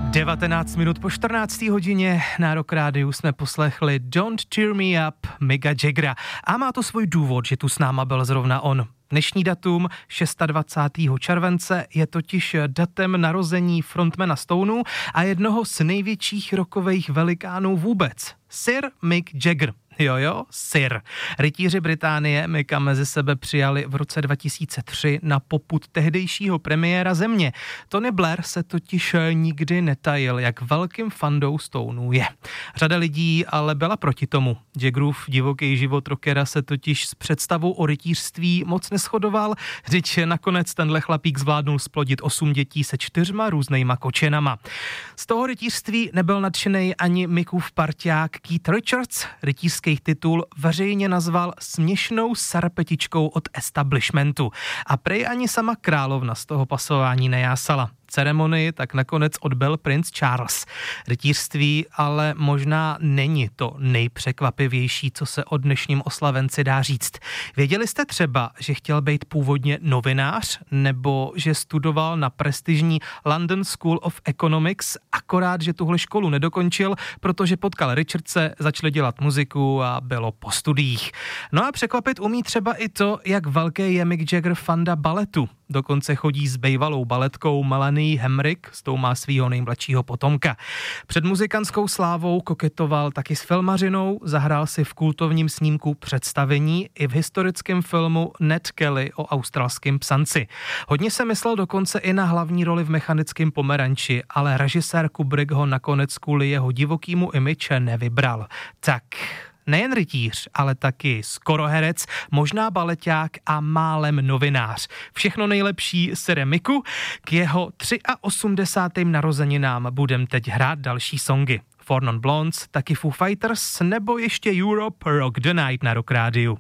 19 minut po 14. hodině na Rock Rádiu jsme poslechli Don't Cheer Me Up Micka Jaggera. A má to svůj důvod, že tu s náma byl zrovna on. Dnešní datum 26. července je totiž datem narození frontmana Stonů a jednoho z největších rockových velikánů vůbec. Sir Mick Jagger. Jo, Sir. Rytíři Británie Micka mezi sebe přijali v roce 2003 na popud tehdejšího premiéra země. Tony Blair se totiž nikdy netajil, jak velkým fandou Stonů je. Řada lidí ale byla proti tomu. Jaggerův divoký život rockera se totiž s představou o rytířství moc neshodoval, vždyť nakonec tenhle chlapík zvládnul splodit 8 dětí se 4 různýma kočenama. Z toho rytířství nebyl nadšenej ani Mickův parťák Keith Richards. Rytířský titul veřejně nazval směšnou sarpetičkou od establishmentu. A prej ani sama královna z toho pasování nejásala. Ceremonii tak nakonec odbyl princ Charles. Rytířství ale možná není to nejpřekvapivější, co se o dnešním oslavenci dá říct. Věděli jste třeba, že chtěl být původně novinář, nebo že studoval na prestižní London School of Economics, akorát, že tuhle školu nedokončil, protože potkal Richardse, začali dělat muziku a bylo po studiích. No a překvapit umí třeba i to, jak velký je Mick Jagger fanda baletu. Dokonce chodí s bejvalou baletkou Melanie Hemrick, s tou má svýho nejmladšího potomka. Před muzikantskou slávou koketoval taky s filmařinou, zahrál si v kultovním snímku Představení i v historickém filmu Ned Kelly o australském psanci. Hodně se myslel dokonce i na hlavní roli v Mechanickém pomeranči, ale režisér Kubrick ho nakonec kvůli jeho divokýmu image nevybral. Tak... Nejen rytíř, ale taky skoro herec, možná baleťák a málem novinář. Všechno nejlepší Sire Micku. K jeho 83. narozeninám budem teď hrát další songy. Four Non Blondes, taky Foo Fighters, nebo ještě Europe Rock the Night na Rock Rádiu.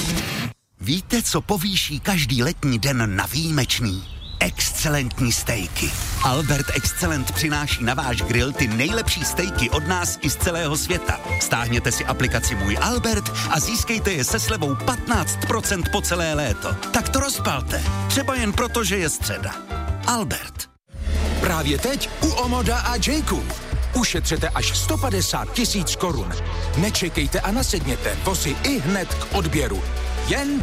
Víte, co povýší každý letní den na výjimečný? Excelentní stejky. Albert Excellent přináší na váš grill ty nejlepší stejky od nás i z celého světa. Stáhněte si aplikaci Můj Albert a získejte je se slevou 15% po celé léto. Tak to rozpalte. Třeba jen proto, že je středa. Albert. Právě teď u Omoda a Jayku. Ušetřete až 150 000 korun. Nečekejte a nasedněte, vozy i hned k odběru. Jen